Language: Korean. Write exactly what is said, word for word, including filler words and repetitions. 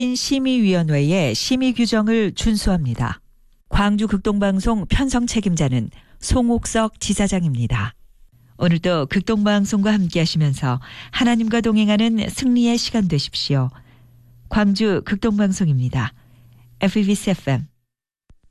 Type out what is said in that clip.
심의위원회의 심의 규정을 준수합니다. 광주 극동방송 편성 책임자는 송옥석 지사장입니다. 오늘도 극동방송과 함께 하시면서 하나님과 동행하는 승리의 시간 되십시오. 광주 극동방송입니다. 에프비씨 에프엠